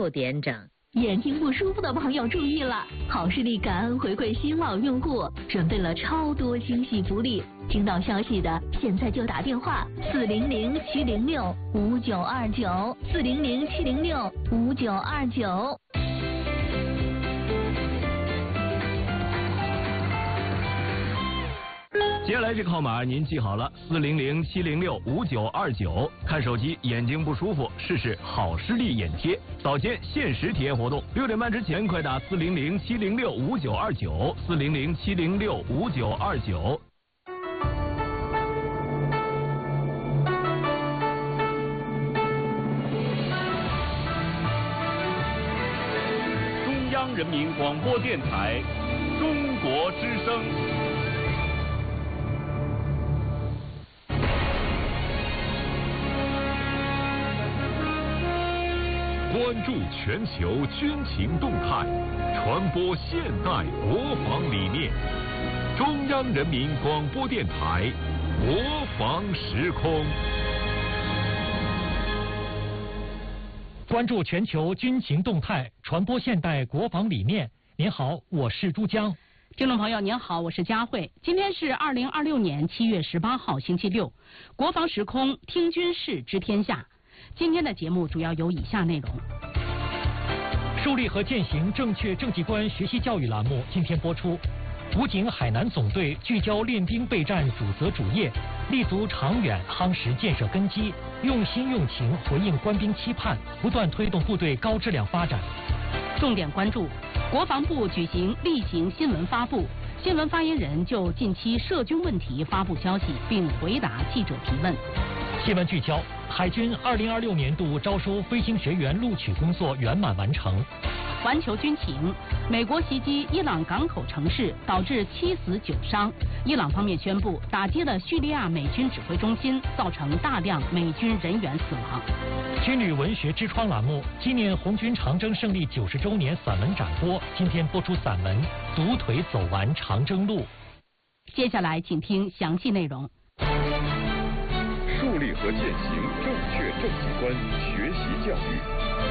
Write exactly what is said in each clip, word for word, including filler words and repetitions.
六点整。 眼睛不舒服的朋友注意了，好视力感恩回馈新老用户，准备了超多惊喜福利。听到消息的，现在就打电话四零零七零六五九二九四零零七零六五九二九。 接下来这个号码您记好了，四零零七零六五九二九。看手机眼睛不舒服，试试好视力眼贴，早间限时体验活动，六点半之前快打四零零七零六五九二九，四零零七零六五九二九。 中央人民广播电台，中国之声。 关注全球军情动态，传播现代国防理念。中央人民广播电台国防时空。 关注全球军情动态，传播现代国防理念。您好，我是朱江。 听众朋友您好，我是佳慧。今天是二零二六年七月十八号星期六，国防时空听军事知天下。今天的节目主要有以下内容： 树立和践行正确政绩观学习教育栏目今天播出。武警海南总队聚焦练兵备战主责主业，立足长远，夯实建设根基，用心用情回应官兵期盼，不断推动部队高质量发展。 重点关注：国防部举行例行新闻发布，新闻发言人就近期涉军问题发布消息，并回答记者提问。 新闻聚焦：海军二零二六年度招收飞行学员录取工作圆满完成。 环球军情：美国袭击伊朗港口城市，导致七死九伤。伊朗方面宣布打击了叙利亚美军指挥中心，造成大量美军人员死亡。 军旅文学之窗栏目纪念红军长征胜利九十周年散文展播，今天播出散文《独腿走完长征路》。 接下来请听详细内容。 树立和践行正确政绩观学习教育。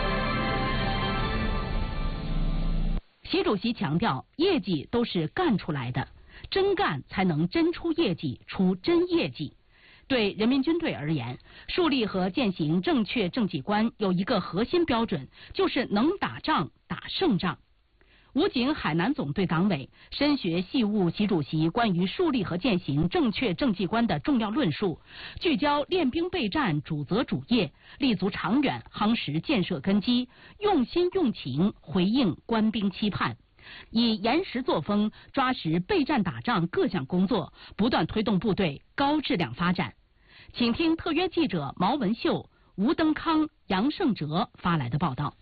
习主席强调，业绩都是干出来的，真干才能真出业绩，出真业绩。对人民军队而言，树立和践行正确政绩观有一个核心标准，就是能打仗，打胜仗。武警海南总队党委深学细悟习主席关于树立和践行正确政绩观的重要论述，聚焦练兵备战主责主业，立足长远，夯实建设根基，用心用情回应官兵期盼，以严实作风抓实备战打仗各项工作，不断推动部队高质量发展。请听特约记者毛文秀、吴登康、杨胜哲发来的报道。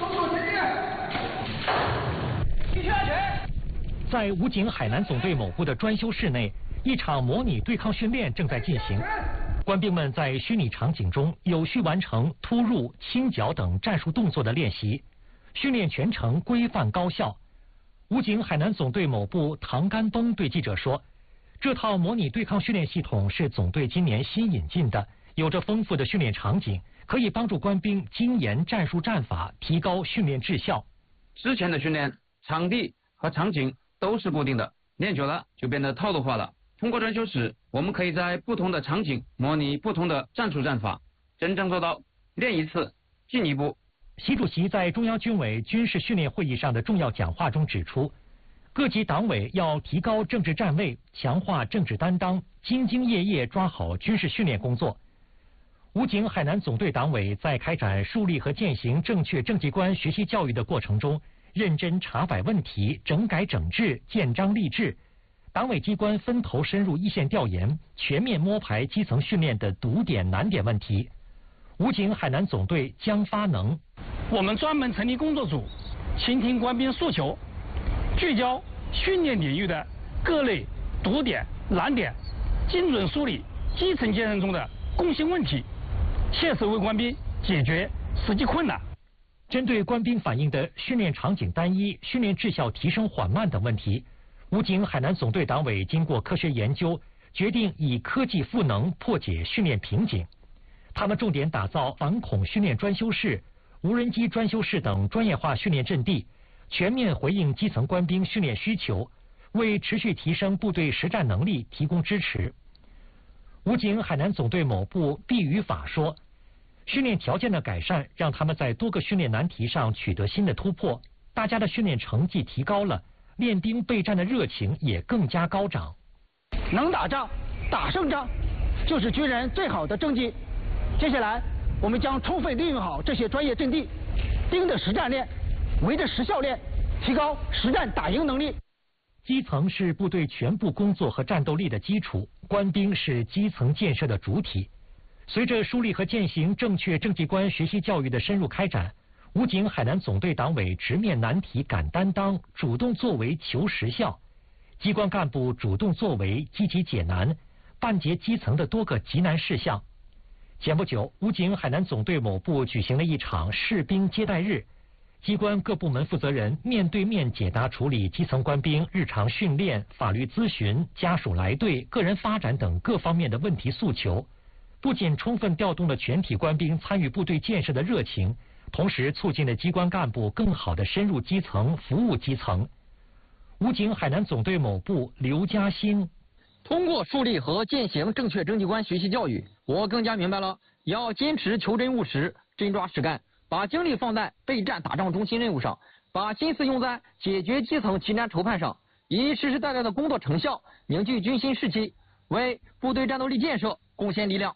在武警海南总队某部的专修室内，一场模拟对抗训练正在进行。官兵们在虚拟场景中有序完成突入、清剿等战术动作的练习，训练全程规范高效。武警海南总队某部唐甘东对记者说，这套模拟对抗训练系统是总队今年新引进的，有着丰富的训练场景，可以帮助官兵精研战术战法，提高训练质效。 之前的训练场地和场景都是固定的，练久了就变得套路化了。通过专修室，我们可以在不同的场景模拟不同的战术战法，真正做到练一次进一步。 习主席在中央军委军事训练会议上的重要讲话中指出，各级党委要提高政治站位，强化政治担当，兢兢业业抓好军事训练工作。武警海南总队党委在开展树立和践行正确政绩观学习教育的过程中，认真查摆问题，整改整治，建章立制。党委机关分头深入一线调研，全面摸排基层训练的堵点难点问题。武警海南总队将发能。 我们专门成立工作组，倾听官兵诉求，聚焦训练领域的各类堵点难点，精准梳理基层建设中的共性问题，切实为官兵解决实际困难。 针对官兵反映的训练场景单一、训练质效提升缓慢等问题，武警海南总队党委经过科学研究，决定以科技赋能破解训练瓶颈。他们重点打造反恐训练专修室、 无人机专修室等专业化训练阵地，全面回应基层官兵训练需求，为持续提升部队实战能力提供支持。武警海南总队某部毕宇法说，训练条件的改善让他们在多个训练难题上取得新的突破，大家的训练成绩提高了，练兵备战的热情也更加高涨。 能打仗，打胜仗，就是军人最好的政绩。接下来，我们将充分利用好这些专业阵地，盯着实战练，围着实效练，提高实战打赢能力。 基层是部队全部工作和战斗力的基础，官兵是基层建设的主体。随着树立和践行正确政绩观学习教育的深入开展，武警海南总队党委直面难题敢担当，主动作为求实效，机关干部主动作为积极解难，办结基层的多个急难事项。前不久，武警海南总队某部举行了一场士兵接待日，机关各部门负责人面对面解答处理基层官兵日常训练、法律咨询、家属来队、个人发展等各方面的问题诉求，不仅充分调动了全体官兵参与部队建设的热情，同时促进了机关干部更好地深入基层、服务基层。武警海南总队某部刘嘉兴， 通过树立和践行正确政绩观学习教育，我更加明白了要坚持求真务实、真抓实干，把精力放在备战打仗中心任务上，把心思用在解决基层急难愁盼上，以实实在在的工作成效凝聚军心士气，为部队战斗力建设贡献力量。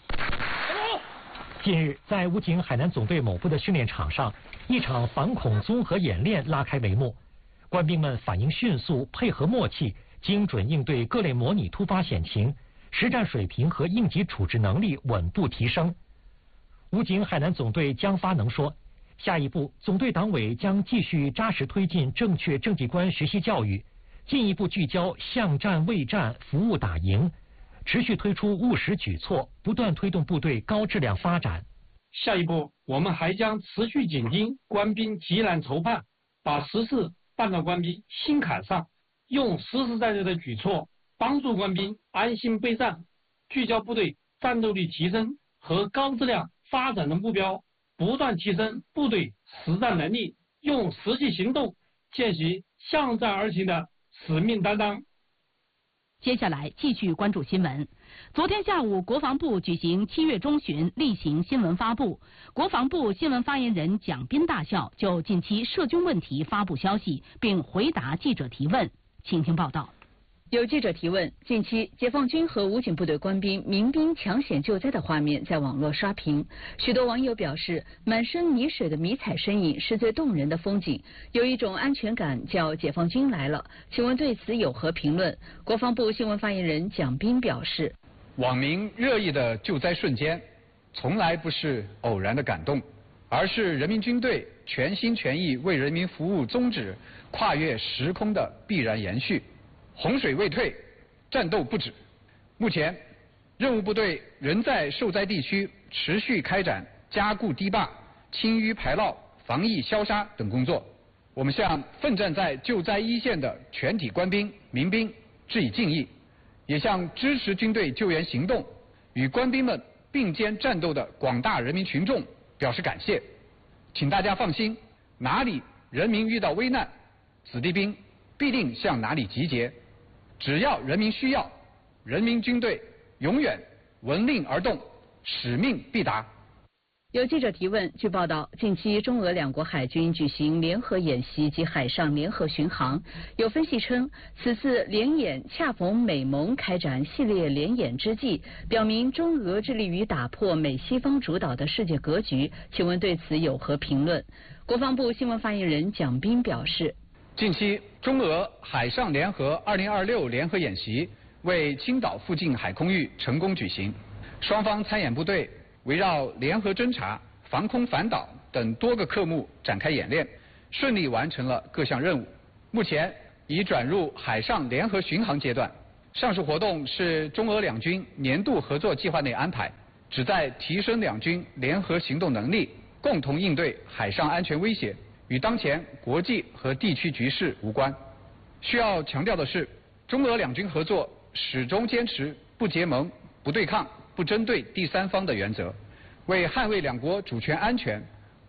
近日，在武警海南总队某部的训练场上，一场反恐综合演练拉开帷幕。官兵们反应迅速，配合默契，精准应对各类模拟突发险情，实战水平和应急处置能力稳步提升。武警海南总队姜发能说，下一步总队党委将继续扎实推进正确政绩观学习教育，进一步聚焦向战卫战、服务打赢，持续推出务实举措，不断推动部队高质量发展。 下一步，我们还将持续紧盯官兵急难愁盼，把实事办到官兵心坎上，用实实在在的举措帮助官兵安心备战，聚焦部队战斗力提升和高质量发展的目标，不断提升部队实战能力，用实际行动践行向战而行的使命担当。 接下来继续关注新闻。昨天下午，国防部举行七月中旬例行新闻发布，国防部新闻发言人蒋斌大校就近期涉军问题发布消息，并回答记者提问。请听报道。 有记者提问，近期解放军和武警部队官兵民兵抢险救灾的画面在网络刷屏，许多网友表示，满身泥水的迷彩身影是最动人的风景，有一种安全感叫解放军来了。请问对此有何评论？国防部新闻发言人蒋斌表示， 网民热议的救灾瞬间，从来不是偶然的感动，而是人民军队全心全意为人民服务宗旨跨越时空的必然延续。洪水未退，战斗不止。目前，任务部队仍在受灾地区持续开展加固堤坝、清淤排涝、防疫消杀等工作。我们向奋战在救灾一线的全体官兵、民兵致以敬意，也向支持军队救援行动、与官兵们并肩战斗的广大人民群众表示感谢。请大家放心，哪里人民遇到危难，子弟兵必定向哪里集结。只要人民需要，人民军队永远闻令而动，使命必达。 有记者提问，据报道，近期中俄两国海军举行联合演习及海上联合巡航。有分析称，此次联演恰逢美盟开展系列联演之际，表明中俄致力于打破美西方主导的世界格局。请问对此有何评论？国防部新闻发言人蒋斌表示， 近期中俄海上联合二零二六联合演习为青岛附近海空域成功举行，双方参演部队围绕联合侦察、防空反导等多个科目展开演练，顺利完成了各项任务。目前已转入海上联合巡航阶段。上述活动是中俄两军年度合作计划内安排，旨在提升两军联合行动能力，共同应对海上安全威胁，与当前国际和地区局势无关。需要强调的是，中俄两军合作始终坚持不结盟、不对抗、不针对第三方的原则，为捍卫两国主权安全、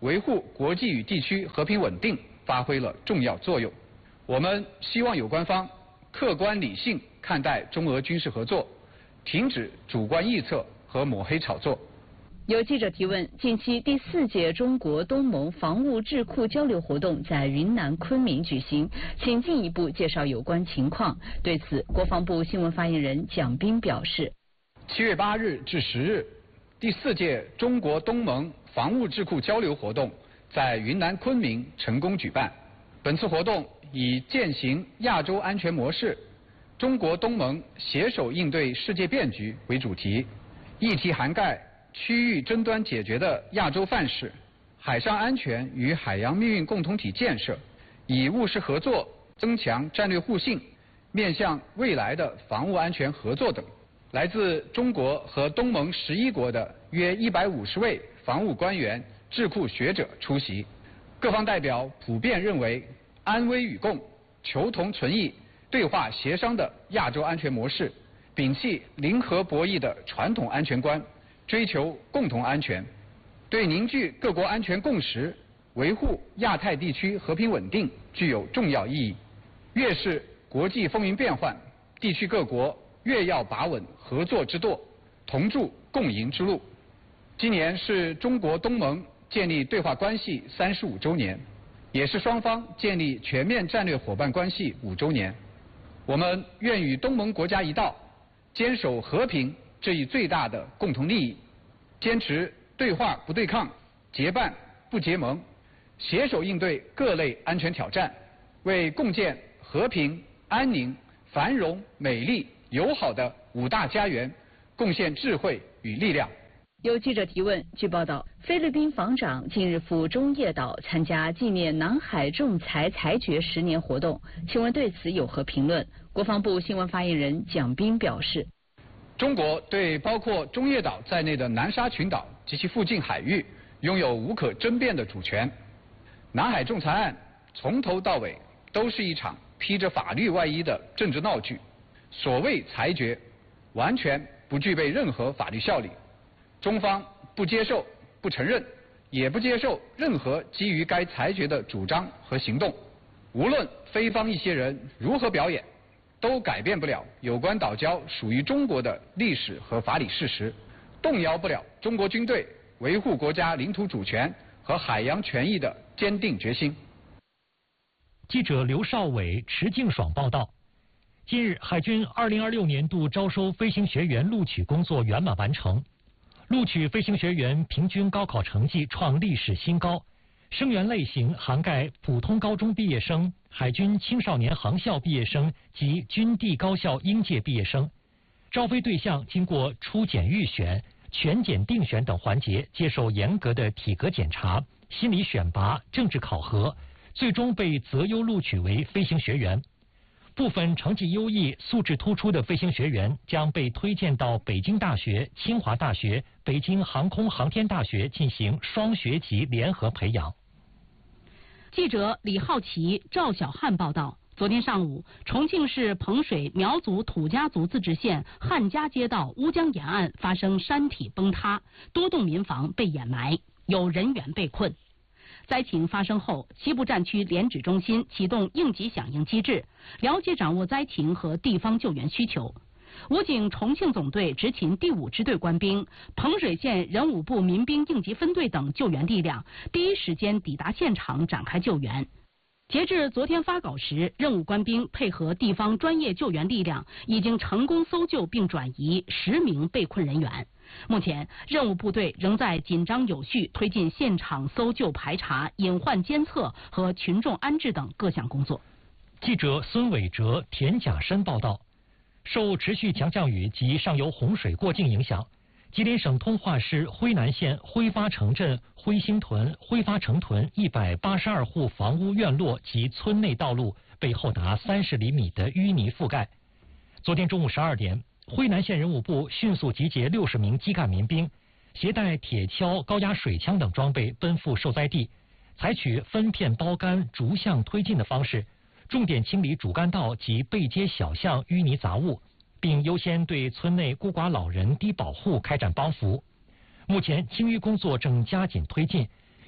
维护国际与地区和平稳定发挥了重要作用。我们希望有关方客观理性看待中俄军事合作，停止主观臆测和抹黑炒作。 有记者提问：近期第四届中国东盟防务智库交流活动在云南昆明举行，请进一步介绍有关情况。对此，国防部新闻发言人蒋斌表示： 七月八日至十日，第四届中国东盟防务智库交流活动在云南昆明成功举办。本次活动以践行亚洲安全模式、中国东盟携手应对世界变局为主题，议题涵盖区域争端解决的亚洲范式、海上安全与海洋命运共同体建设，以务实合作增强战略互信，面向未来的防务安全合作等。来自中国和东盟十一国的约一百五十位防务官员、智库学者出席。各方代表普遍认为，安危与共、求同存异、对话协商的亚洲安全模式，摒弃零和博弈的传统安全观，追求共同安全，对凝聚各国安全共识、维护亚太地区和平稳定具有重要意义。越是国际风云变幻，地区各国越要把稳合作之舵，同筑共赢之路。今年是中国东盟建立对话关系三十五周年，也是双方建立全面战略伙伴关系五周年。我们愿与东盟国家一道，坚守和平这一最大的共同利益，坚持对话不对抗、结伴不结盟，携手应对各类安全挑战，为共建和平、安宁、繁荣、美丽、友好的五大家园贡献智慧与力量。 有记者提问：据报道，菲律宾防长近日赴中业岛参加纪念南海仲裁裁决十年活动，请问对此有何评论？国防部新闻发言人蒋斌表示： 中国对包括中业岛在内的南沙群岛及其附近海域拥有无可争辩的主权。南海仲裁案从头到尾都是一场披着法律外衣的政治闹剧，所谓裁决完全不具备任何法律效力。中方不接受、不承认，也不接受任何基于该裁决的主张和行动。无论菲方一些人如何表演，都改变不了有关岛礁属于中国的历史和法理事实，动摇不了中国军队维护国家领土主权和海洋权益的坚定决心。 记者刘少伟、池静爽报道。近日，海军二零二六年度招收飞行学员录取工作圆满完成。录取飞行学员平均高考成绩创历史新高，生源类型涵盖普通高中毕业生、海军青少年航校毕业生及军地高校应届毕业生。招飞对象经过初检预选、全检定选等环节，接受严格的体格检查、心理选拔、政治考核，最终被择优录取为飞行学员。部分成绩优异、素质突出的飞行学员将被推荐到北京大学、清华大学、北京航空航天大学进行双学籍联合培养。 记者李浩奇、赵小汉报道。昨天上午，重庆市彭水苗族土家族自治县汉家街道乌江沿岸发生山体崩塌，多栋民房被掩埋，有人员被困。灾情发生后，西部战区联指中心启动应急响应机制，了解掌握灾情和地方救援需求。武警重庆总队执勤第五支队官兵、彭水县人武部民兵应急分队等救援力量第一时间抵达现场展开救援。截至昨天发稿时，任务官兵配合地方专业救援力量，已经成功搜救并转移十名被困人员。目前，任务部队仍在紧张有序推进现场搜救排查、隐患监测和群众安置等各项工作。 记者孙伟哲、田甲申报道。受持续强降雨及上游洪水过境影响，吉林省通化市辉南县辉发城镇辉星屯、辉发城屯一百八十二户房屋院落及村内道路被厚达三十厘米的淤泥覆盖。昨天中午十二点，辉南县人武部迅速集结六十名基干民兵，携带铁锹、高压水枪等装备奔赴受灾地，采取分片包干、逐项推进的方式，重点清理主干道及背街小巷淤泥杂物，并优先对村内孤寡老人低保户开展帮扶。目前清淤工作正加紧推进，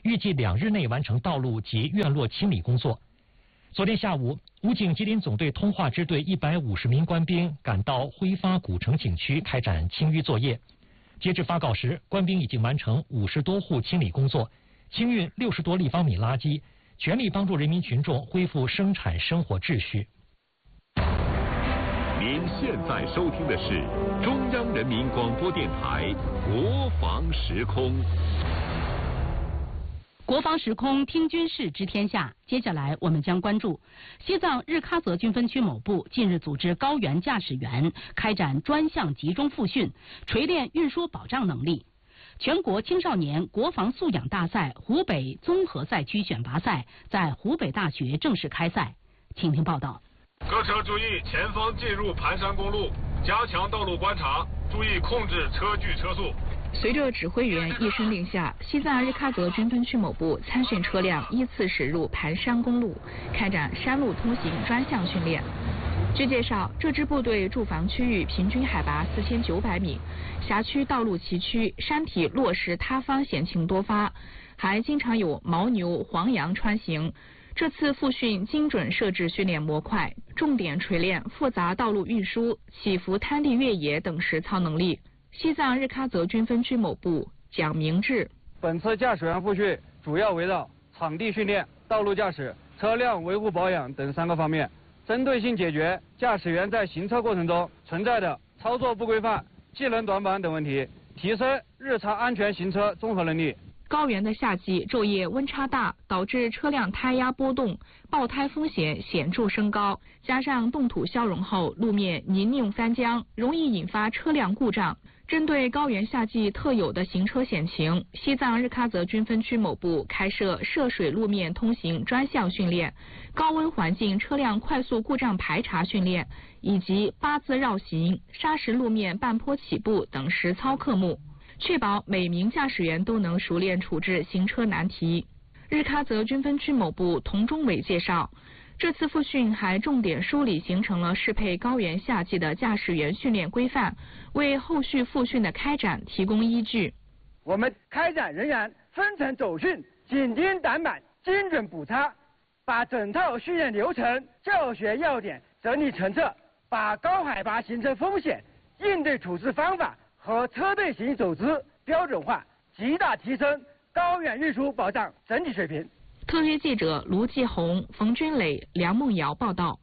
预计两日内完成道路及院落清理工作。昨天下午，武警吉林总队通化支队一百五十名官兵赶到辉发古城景区开展清淤作业。截至发稿时，官兵已经完成五十多户清理工作，清运六十多立方米垃圾，全力帮助人民群众恢复生产生活秩序。 您现在收听的是中央人民广播电台国防时空。 国防时空听军事知天下，接下来我们将关注西藏日喀则军分区某部近日组织高原驾驶员开展专项集中复训，锤炼运输保障能力。全国青少年国防素养大赛湖北综合赛区选拔赛在湖北大学正式开赛，请听报道。 各车注意，前方进入盘山公路，加强道路观察，注意控制车距车速。 随着指挥员一声令下，西藏日喀则军分区某部参训车辆依次驶入盘山公路，开展山路通行专项训练。据介绍，这支部队驻防区域平均海拔四千九百米，辖区道路崎岖，山体落石塌方险情多发，还经常有牦牛、黄羊穿行。这次复训精准设置训练模块，重点锤炼复杂道路运输、起伏滩地越野等实操能力。西藏日喀则军分区某部蒋明志， 本次驾驶员复训主要围绕场地训练、道路驾驶、车辆维护保养等三个方面，针对性解决驾驶员在行车过程中存在的操作不规范、技能短板等问题，提升日常安全行车综合能力。 高原的夏季昼夜温差大，导致车辆胎压波动，爆胎风险显著升高。加上冻土消融后路面泥泞翻浆，容易引发车辆故障。针对高原夏季特有的行车险情，西藏日喀则军分区某部开设涉水路面通行专项训练、高温环境车辆快速故障排查训练，以及八字绕行、砂石路面半坡起步等实操科目，确保每名驾驶员都能熟练处置行车难题。日喀则军分区某部童忠伟介绍，这次复训还重点梳理形成了适配高原夏季的驾驶员训练规范，为后续复训的开展提供依据。 我们开展人员分层走训，紧盯短板，精准补差，把整套训练流程、教学要点整理成册，把高海拔行车风险应对处置方法和车队行走姿标准化，极大提升高原运输保障整体水平。 特约记者卢继红、冯军磊、梁梦瑶报道。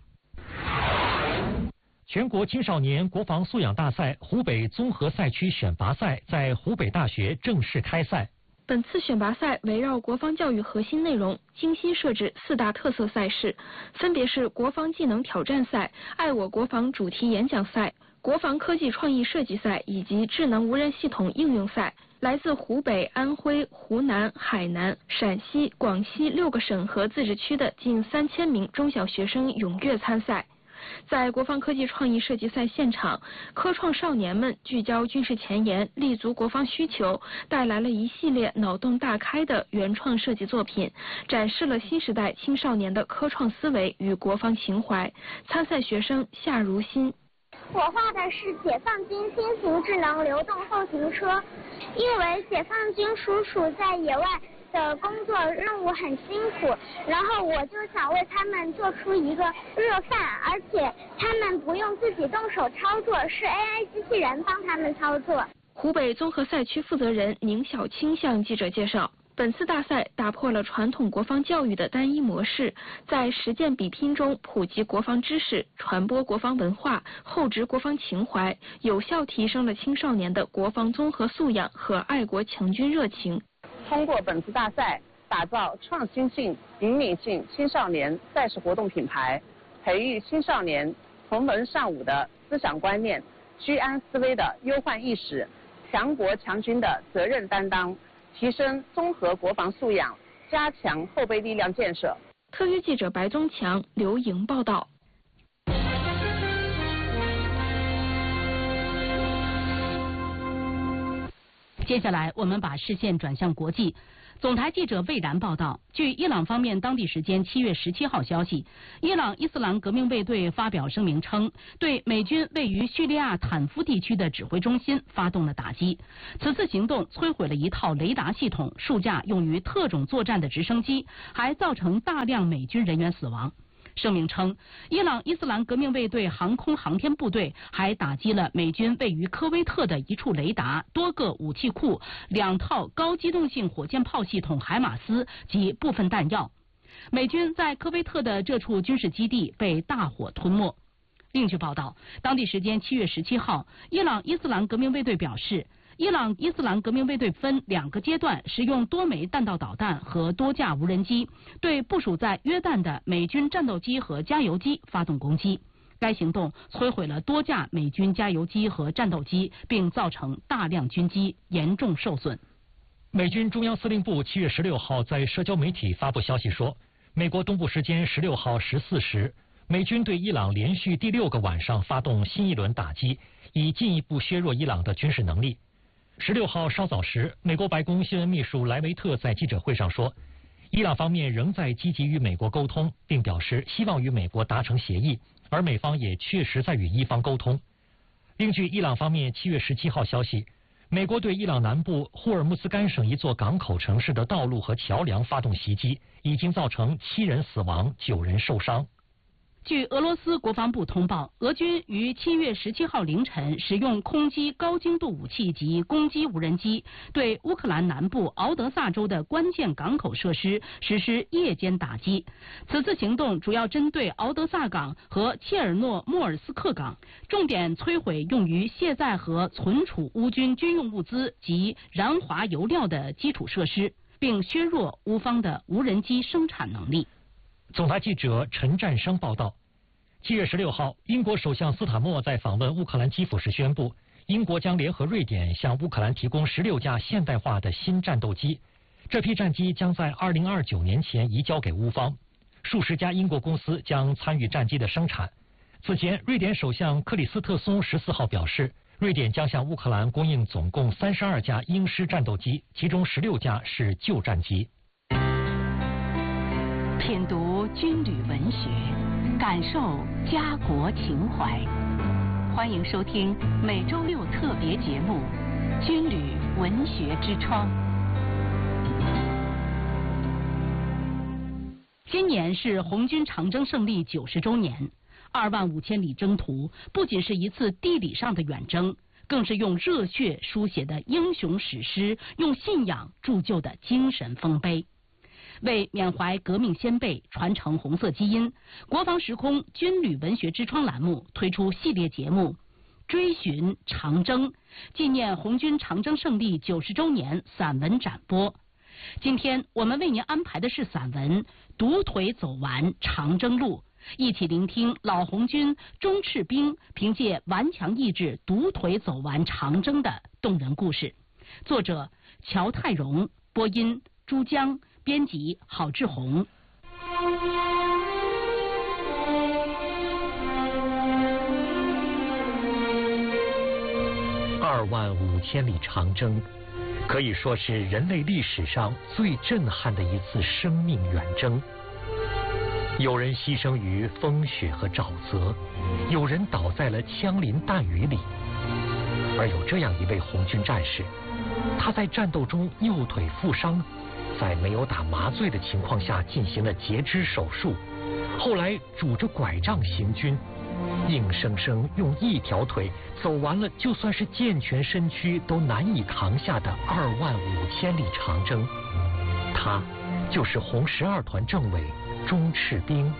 全国青少年国防素养大赛湖北综合赛区选拔赛在湖北大学正式开赛。 本次选拔赛围绕国防教育核心内容，精心设置四大特色赛事，分别是国防技能挑战赛、爱我国防主题演讲赛、国防科技创意设计赛以及智能无人系统应用赛。来自湖北、安徽、湖南、海南、陕西、广西六个省和自治区的近三千名中小学生踊跃参赛。在国防科技创意设计赛现场，科创少年们聚焦军事前沿，立足国防需求，带来了一系列脑洞大开的原创设计作品，展示了新时代青少年的科创思维与国防情怀。参赛学生夏如新。 我画的是解放军新型智能流动后勤车，因为解放军叔叔在野外的工作任务很辛苦，然后我就想为他们做出一个热饭，而且他们不用自己动手操作，是 A I 机器人帮他们操作。 湖北综合赛区负责人宁小青向记者介绍，本次大赛打破了传统国防教育的单一模式，在实践比拼中普及国防知识，传播国防文化，厚植国防情怀，有效提升了青少年的国防综合素养和爱国强军热情。 通过本次大赛，打造创新性、引领性青少年赛事活动品牌，培育青少年从文尚武的思想观念、居安思危的忧患意识、强国强军的责任担当，提升综合国防素养，加强后备力量建设。 特约记者白宗强、刘莹报道。 接接下来，我们把视线转向国际。总台记者魏然报道，据伊朗方面当地时间七月十七号消息，伊朗伊斯兰革命卫队发表声明称，对美军位于叙利亚坦夫地区的指挥中心发动了打击。此次行动摧毁了一套雷达系统、数架用于特种作战的直升机，还造成大量美军人员死亡。声明称，伊朗伊斯兰革命卫队航空航天部队还打击了美军位于科威特的一处雷达、多个武器库、两套高机动性火箭炮系统海马斯及部分弹药。美军在科威特的这处军事基地被大火吞没。另据报道，当地时间七月十七号，伊朗伊斯兰革命卫队表示，伊朗伊斯兰革命卫队分两个阶段使用多枚弹道导弹和多架无人机，对部署在约旦的美军战斗机和加油机发动攻击。该行动摧毁了多架美军加油机和战斗机，并造成大量军机严重受损。 美军中央司令部七月十六号在社交媒体发布消息说，美国东部时间十六号十四时，美军对伊朗连续第六个晚上发动新一轮打击，以进一步削弱伊朗的军事能力。十六号稍早时，美国白宫新闻秘书莱维特在记者会上说，伊朗方面仍在积极与美国沟通，并表示希望与美国达成协议，而美方也确实在与伊方沟通。另据伊朗方面七月十七号消息，美国对伊朗南部霍尔木兹干省一座港口城市的道路和桥梁发动袭击，已经造成七人死亡、九人受伤。 据俄罗斯国防部通报，俄军于七月十七号凌晨使用空击高精度武器及攻击无人机，对乌克兰南部敖德萨州的关键港口设施实施夜间打击。此次行动主要针对敖德萨港和切尔诺莫尔斯克港，重点摧毁用于卸载和存储乌军军用物资及燃华油料的基础设施，并削弱乌方的无人机生产能力。 总台记者陈占生报道，七月十六号，英国首相斯坦默在访问乌克兰基辅时宣布，英国将联合瑞典向乌克兰提供十六架现代化的新战斗机，这批战机将在二零二九年前移交给乌方，数十家英国公司将参与战机的生产。此前，瑞典首相克里斯特松十四号表示，瑞典将向乌克兰供应总共三十二架鹰狮战斗机，其中十六架是旧战机。 品读军旅文学，感受家国情怀。欢迎收听每周六特别节目《军旅文学之窗》。今年是红军长征胜利九十周年，二万五千里征途不仅是一次地理上的远征，更是用热血书写的英雄史诗，用信仰铸就的精神丰碑。为缅怀革命先辈，传承红色基因，国防时空军旅文学之窗栏目推出系列节目《追寻长征》，纪念红军长征胜利九十周年散文展播。今天我们为您安排的是散文《独腿走完长征路》，一起聆听老红军钟赤兵凭借顽强意志独腿走完长征的动人故事。作者乔泰荣，播音朱江，编辑郝志红。 二万五千里长征，可以说是人类历史上最震撼的一次生命远征。有人牺牲于风雪和沼泽，有人倒在了枪林弹雨里。而有这样一位红军战士，他在战斗中右腿负伤，在没有打麻醉的情况下进行了截肢手术，后来拄着拐杖行军，硬生生用一条腿走完了就算是健全身躯都难以扛下的二万五千里长征。他就是红十二团政委钟赤兵。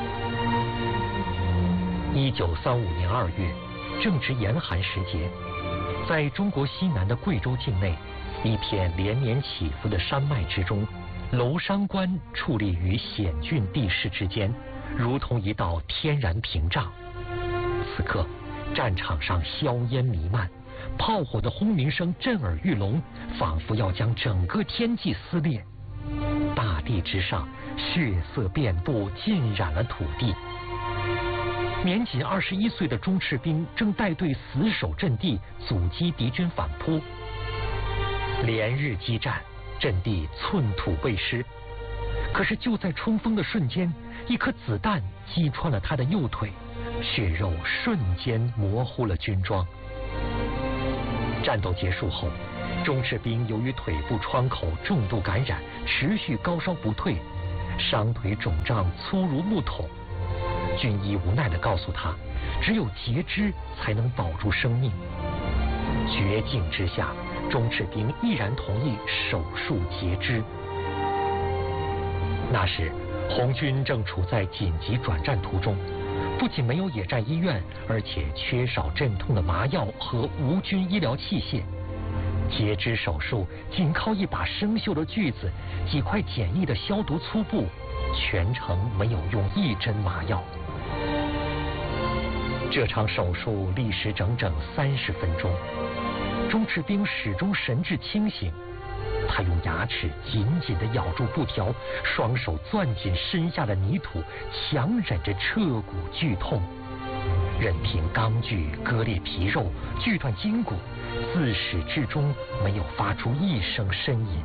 一九三五年二月，正值严寒时节，在中国西南的贵州境内，一片连绵起伏的山脉之中，娄山关矗立于险峻地势之间，如同一道天然屏障。此刻，战场上硝烟弥漫，炮火的轰鸣声震耳欲聋，仿佛要将整个天际撕裂。大地之上，血色遍布，浸染了土地。年仅二十一岁的钟赤兵正带队死守阵地，阻击敌军反扑。 连日激战，阵地寸土未失。可是就在冲锋的瞬间，一颗子弹击穿了他的右腿，血肉瞬间模糊了军装。战斗结束后，钟赤兵由于腿部创口重度感染，持续高烧不退，伤腿肿胀粗如木桶。军医无奈地告诉他，只有截肢才能保住生命。绝境之下，钟赤兵毅然同意手术截肢。那时，红军正处在紧急转战途中，不仅没有野战医院，而且缺少镇痛的麻药和无菌医疗器械。截肢手术仅靠一把生锈的锯子、几块简易的消毒粗布，全程没有用一针麻药。这场手术历时整整三十分钟，钟赤兵始终神志清醒。他用牙齿紧紧地咬住布条，双手攥紧身下的泥土，强忍着彻骨剧痛，任凭钢锯割裂皮肉、锯断筋骨，自始至终没有发出一声呻吟。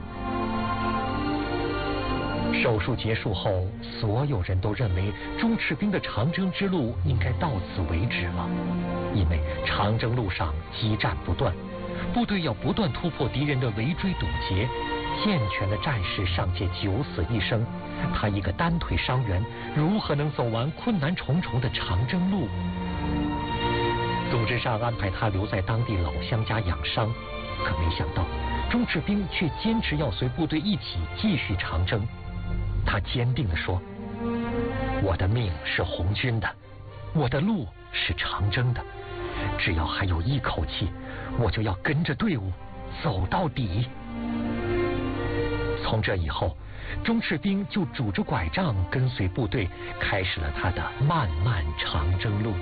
手术结束后，所有人都认为钟赤兵的长征之路应该到此为止了，因为长征路上激战不断。部队要不断突破敌人的围追堵截，健全的战士尚且九死一生，他一个单腿伤员如何能走完困难重重的长征路？组织上安排他留在当地老乡家养伤，可没想到钟赤兵却坚持要随部队一起继续长征。他坚定地说：“我的命是红军的，我的路是长征的，只要还有一口气，我就要跟着队伍走到底。”从这以后，钟赤兵就拄着拐杖跟随部队，开始了他的漫漫长征路。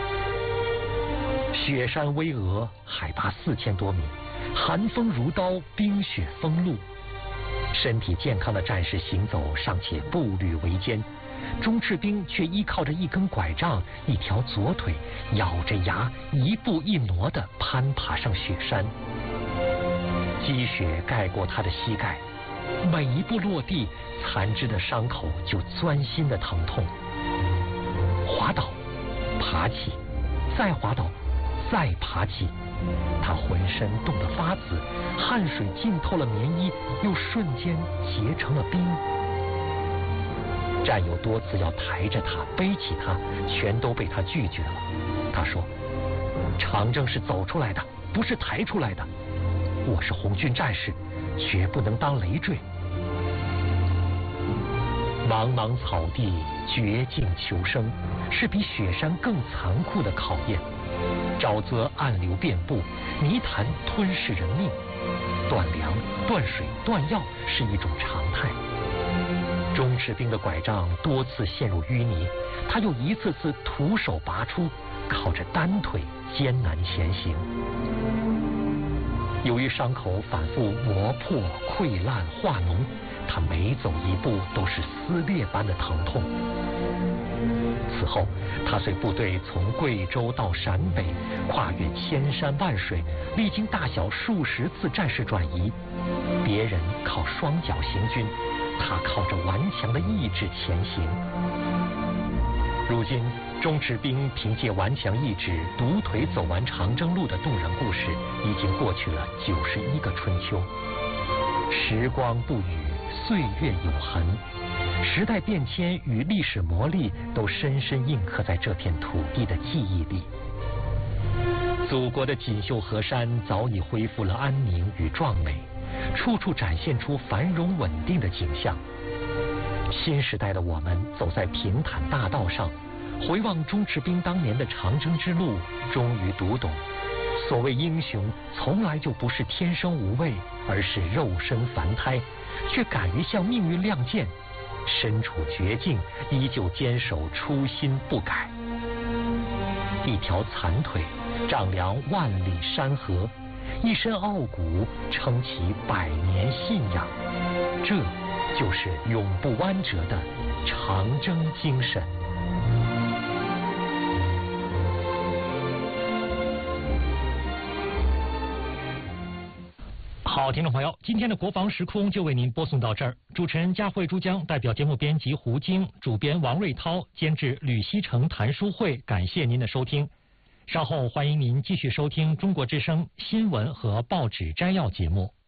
雪山巍峨，海拔四千多米，寒风如刀，冰雪封路。身体健康的战士行走尚且步履维艰，钟赤兵却依靠着一根拐杖、一条左腿，咬着牙一步一挪地攀爬上雪山。积雪盖过他的膝盖，每一步落地，残肢的伤口就钻心的疼痛。滑倒，爬起，再滑倒，再爬起，他浑身冻得发紫，汗水浸透了棉衣，又瞬间结成了冰。战友多次要抬着他、背起他，全都被他拒绝了。他说：“长征是走出来的，不是抬出来的。我是红军战士，绝不能当累赘。”茫茫草地，绝境求生，是比雪山更残酷的考验。沼泽暗流遍布，泥潭吞噬人命，断粮、断水、断药是一种常态。钟赤兵的拐杖多次陷入淤泥，他又一次次徒手拔出，靠着单腿艰难前行。由于伤口反复磨破、溃烂、化脓，他每走一步都是撕裂般的疼痛。此后，他随部队从贵州到陕北，跨越千山万水，历经大小数十次战事转移。别人靠双脚行军，他靠着顽强的意志前行。如今，钟赤兵凭借顽强意志独腿走完长征路的动人故事，已经过去了九十一个春秋。时光不语，岁月有痕，时代变迁与历史磨砺都深深印刻在这片土地的记忆里。祖国的锦绣河山早已恢复了安宁与壮美，处处展现出繁荣稳定的景象。新时代的我们走在平坦大道上，回望钟赤兵当年的长征之路，终于读懂，所谓英雄从来就不是天生无畏，而是肉身凡胎，却敢于向命运亮剑，身处绝境依旧坚守初心不改。一条残腿丈量万里山河，一身傲骨撑起百年信仰，这就是永不弯折的长征精神。 好好，听众朋友，今天的国防时空就为您播送到这儿。主持人佳慧、珠江，代表节目编辑胡晶，主编王瑞涛，监制吕希成、谭书慧，感谢您的收听。稍后欢迎您继续收听中国之声新闻和报纸摘要节目。